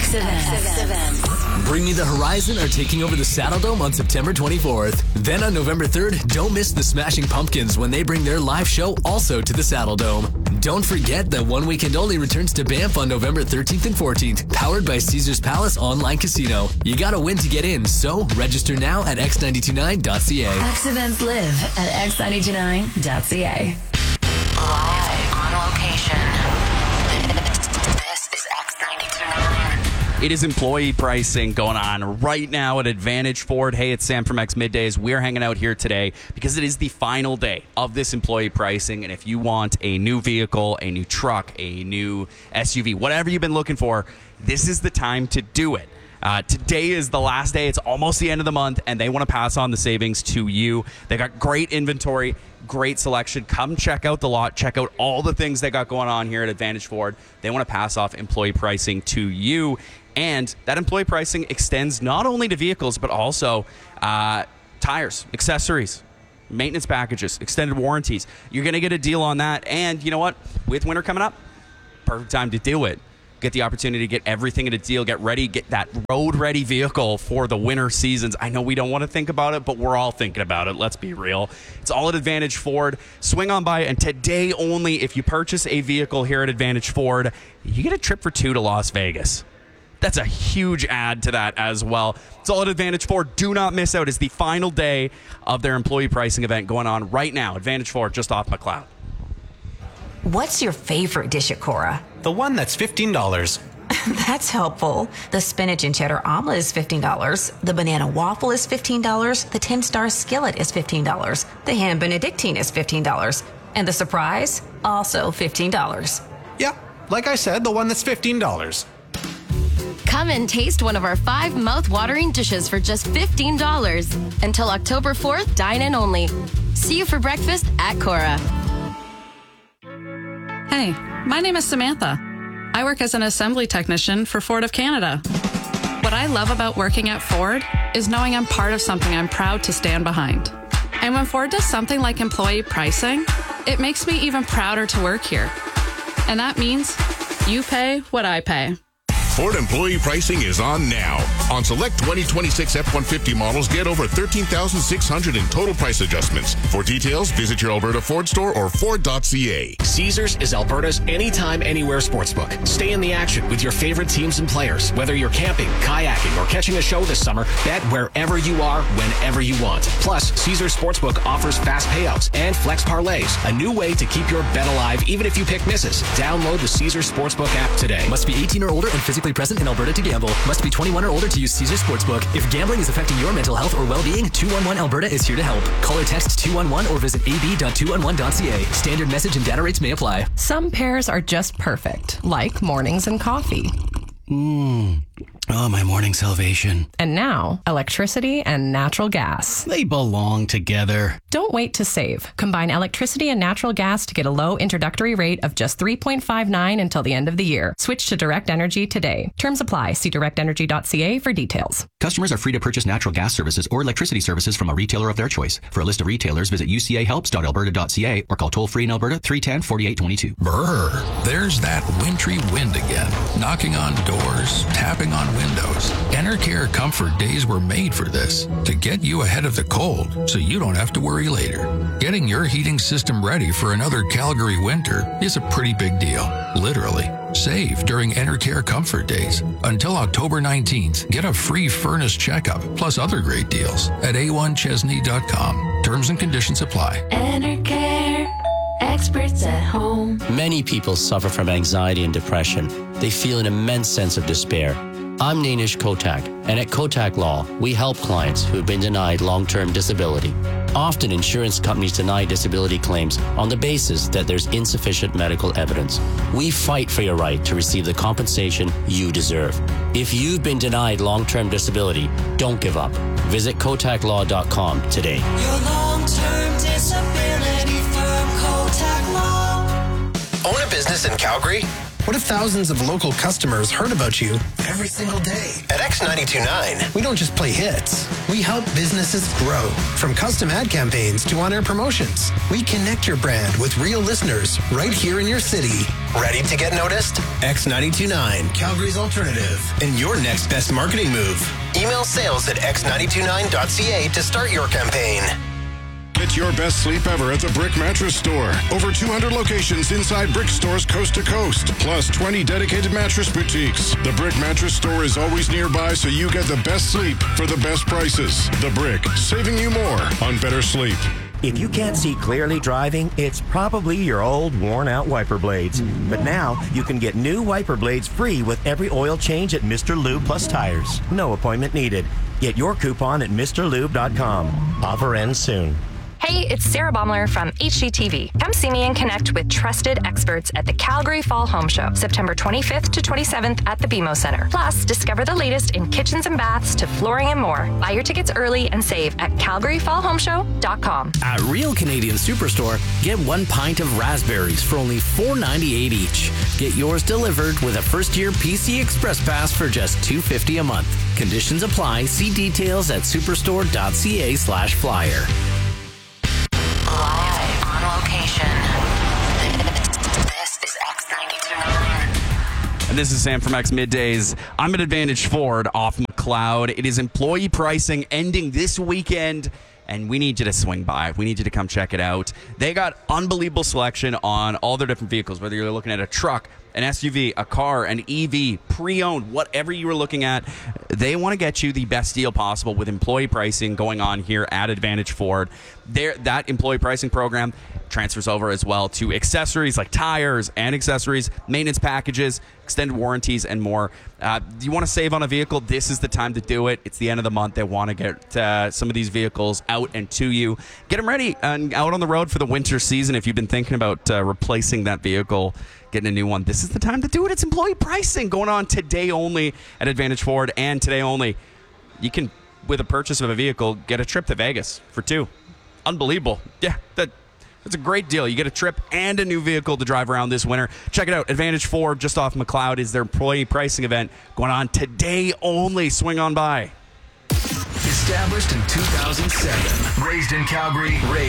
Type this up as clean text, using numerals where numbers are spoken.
X Events. Bring Me the Horizon are taking over the Saddle Dome on September 24th. Then on November 3rd, don't miss the Smashing Pumpkins when they bring their live show also to the Saddle Dome. Don't forget that One Weekend Only returns to Banff on November 13th and 14th, powered by Caesars Palace Online Casino. You gotta win to get in, so register now at x929.ca. X Events live at x929.ca. Live on location. This is X929. It is employee pricing going on right now at Advantage Ford. Hey, it's Sam from X Middays. We're hanging out here today because it is the final day of this employee pricing. And if you want a new vehicle, a new truck, a new SUV, whatever you've been looking for, this is the time to do it. Today is the last day. It's almost the end of the month, and they want to pass on the savings to you. They got great inventory, great selection. Come check out the lot. Check out all the things they got going on here at Advantage Ford. They want to pass off employee pricing to you. And that employee pricing extends not only to vehicles, but also tires, accessories, maintenance packages, extended warranties. You're going to get a deal on that. And you know what? With winter coming up, perfect time to do it. Get the opportunity to get everything in a deal, get ready, get that road-ready vehicle for the winter seasons. I know we don't want to think about it, but we're all thinking about it. Let's be real. It's all at Advantage Ford. Swing on by, and today only, if you purchase a vehicle here at Advantage Ford, you get a trip for two to Las Vegas. That's a huge add to that as well. It's all at Advantage Ford. Do not miss out. It's the final day of their employee pricing event going on right now. Advantage Ford, just off McLeod. What's your favorite dish at Cora? The one that's $15. That's helpful. The spinach and cheddar omelet is $15. The banana waffle is $15. The 10-star skillet is $15. The ham benedictine is $15. And the surprise, also $15. Yeah, like I said, the one that's $15. Come and taste one of our 5 mouth-watering dishes for just $15. Until October 4th, dine in only. See you for breakfast at Cora. Hey, my name is Samantha. I work as an assembly technician for Ford of Canada. What I love about working at Ford is knowing I'm part of something I'm proud to stand behind. And when Ford does something like employee pricing, it makes me even prouder to work here. And that means you pay what I pay. Ford employee pricing is on now. On select 2026 F-150 models, get over $13,600 in total price adjustments. For details, visit your Alberta Ford store or Ford.ca. Caesars is Alberta's anytime, anywhere sportsbook. Stay in the action with your favorite teams and players. Whether you're camping, kayaking, or catching a show this summer, bet wherever you are, whenever you want. Plus, Caesars Sportsbook offers fast payouts and flex parlays, a new way to keep your bet alive even if you pick misses. Download the Caesars Sportsbook app today. Must be 18 or older and physically present in Alberta to gamble. Must be 21 or older to use Caesars Sportsbook. If gambling is affecting your mental health or well-being, 211 Alberta is here to help. Call or text 211 or visit ab.211.ca. Standard message and data rates may apply. Some pairs are just perfect, like mornings and coffee. Oh, my morning salvation. And now, electricity and natural gas. They belong together. Don't wait to save. Combine electricity and natural gas to get a low introductory rate of just $3.59 until the end of the year. Switch to Direct Energy today. Terms apply. See directenergy.ca for details. Customers are free to purchase natural gas services or electricity services from a retailer of their choice. For a list of retailers, visit ucahelps.alberta.ca or call toll-free in Alberta 310-4822. Brr, there's that wintry wind again. Knocking on doors, tapping on windows. Enercare Comfort Days were made for this, to get you ahead of the cold so you don't have to worry later. Getting your heating system ready for another Calgary winter is a pretty big deal, literally. Save during Enercare Comfort Days. Until October 19th, get a free furnace checkup plus other great deals at a1chesney.com. Terms and conditions apply. Enercare, experts at home. Many people suffer from anxiety and depression. They feel an immense sense of despair. I'm Nainish Kotak, and at Kotak Law, we help clients who have been denied long-term disability. Often, insurance companies deny disability claims on the basis that there's insufficient medical evidence. We fight for your right to receive the compensation you deserve. If you've been denied long-term disability, don't give up. Visit KotakLaw.com today. Your long-term disability firm, Kotak Law. Own a business in Calgary? What if thousands of local customers heard about you every single day? At X92.9, we don't just play hits. We help businesses grow. From custom ad campaigns to on-air promotions, we connect your brand with real listeners right here in your city. Ready to get noticed? X92.9, Calgary's alternative, and your next best marketing move. Email sales at x929.ca to start your campaign. Get your best sleep ever at the Brick Mattress Store. Over 200 locations inside Brick stores coast to coast, plus 20 dedicated mattress boutiques. The Brick Mattress Store is always nearby, so you get the best sleep for the best prices. The Brick, saving you more on better sleep. If you can't see clearly driving, it's probably your old worn-out wiper blades. But now, you can get new wiper blades free with every oil change at Mr. Lube Plus Tires. No appointment needed. Get your coupon at MrLube.com. Offer ends soon. Hey, it's Sarah Baumler from HGTV. Come see me and connect with trusted experts at the Calgary Fall Home Show, September 25th to 27th at the BMO Center. Plus, discover the latest in kitchens and baths to flooring and more. Buy your tickets early and save at calgaryfallhomeshow.com. At Real Canadian Superstore, get 1 pint of raspberries for only $4.98 each. Get yours delivered with a first-year PC Express Pass for just $2.50 a month. Conditions apply. See details at superstore.ca/flyer. Live on location. This is X92.9. And this is Sam from X Middays. I'm at Advantage Ford off McLeod. It is employee pricing ending this weekend, and we need you to swing by. We need you to come check it out. They got unbelievable selection on all their different vehicles, whether you're looking at a truck, an SUV, a car, an EV, pre-owned, whatever you were looking at. They want to get you the best deal possible with employee pricing going on here at Advantage Ford. That employee pricing program transfers over as well to accessories like tires and accessories, maintenance packages, extended warranties, and more. Do you want to save on a vehicle? This is the time to do it. It's the end of the month. They want to get some of these vehicles out and to you. Get them ready and out on the road for the winter season. If you've been thinking about replacing that vehicle, getting a new one, this is the time to do it. It's employee pricing going on today only at Advantage Ford, and today only. You can, with a purchase of a vehicle, get a trip to Vegas for $2. Unbelievable. Yeah, that's a great deal. You get a trip and a new vehicle to drive around this winter. Check it out. Advantage Ford, just off McLeod, is their employee pricing event going on today only. Swing on by. Established in 2007, raised in Calgary, raised